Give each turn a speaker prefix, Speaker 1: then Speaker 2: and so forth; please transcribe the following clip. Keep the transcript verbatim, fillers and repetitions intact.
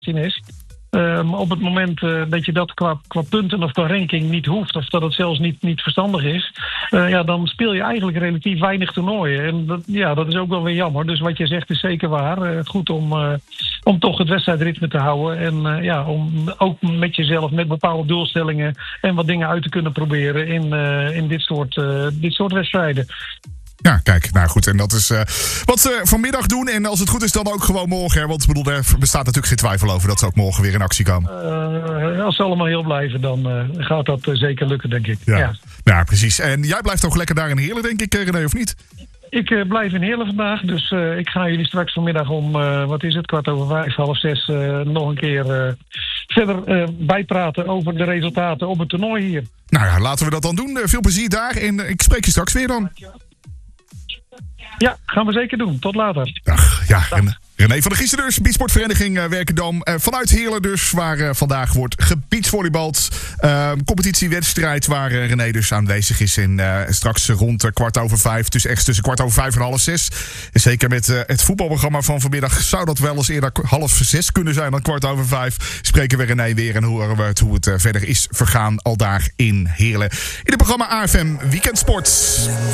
Speaker 1: is. Um, op het moment uh, dat je dat qua, qua punten of qua ranking niet hoeft, of dat het zelfs niet, niet verstandig is, uh, ja, dan speel je eigenlijk relatief weinig toernooien. En dat, ja, dat is ook wel weer jammer. Dus wat je zegt is zeker waar. Uh, goed om, uh, om toch het wedstrijdritme te houden. En uh, ja, om ook met jezelf, met bepaalde doelstellingen en wat dingen uit te kunnen proberen in, uh, in dit, soort, uh, dit soort wedstrijden.
Speaker 2: Ja, kijk, nou goed. En dat is uh, wat ze vanmiddag doen. En als het goed is, dan ook gewoon morgen. Hè? Want ik bedoel, er bestaat natuurlijk geen twijfel over dat ze ook morgen weer in actie komen.
Speaker 1: Uh, als ze allemaal heel blijven, dan uh, gaat dat uh, zeker lukken, denk ik.
Speaker 2: Ja.
Speaker 1: Ja.
Speaker 2: Ja, precies. En jij blijft ook lekker daar in Heerlen, denk ik, René, of niet?
Speaker 1: Ik uh, blijf in Heerlen vandaag. Dus uh, ik ga jullie straks vanmiddag om, uh, wat is het, kwart over vijf, half zes, uh, nog een keer uh, verder uh, bijpraten over de resultaten op het toernooi hier.
Speaker 2: Nou ja, laten we dat dan doen. Uh, veel plezier daar. En uh, ik spreek je straks weer dan.
Speaker 1: Ja, gaan we zeker doen. Tot later.
Speaker 2: Dag, ja, René, René van der Giezen dus, beachsportvereniging uh, Werkendam. Uh, vanuit Heerlen dus, waar uh, vandaag wordt gebeachvolleybald. Uh, competitiewedstrijd waar uh, René dus aanwezig is. En uh, straks rond uh, kwart over vijf, dus echt tussen kwart over vijf en half zes. En zeker met uh, het voetbalprogramma van vanmiddag zou dat wel eens eerder half zes kunnen zijn dan kwart over vijf. Spreken we René weer en horen we het, hoe het uh, verder is vergaan al daar in Heerlen. In het programma A F M Weekendsport.